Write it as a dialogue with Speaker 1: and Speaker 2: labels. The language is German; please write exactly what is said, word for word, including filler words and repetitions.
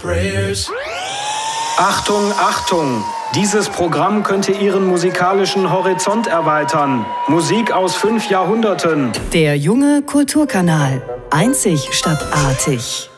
Speaker 1: prayers.
Speaker 2: Achtung, Achtung! Dieses Programm könnte Ihren musikalischen Horizont erweitern. Musik aus fünf Jahrhunderten.
Speaker 3: Der junge Kulturkanal. Einzig statt artig.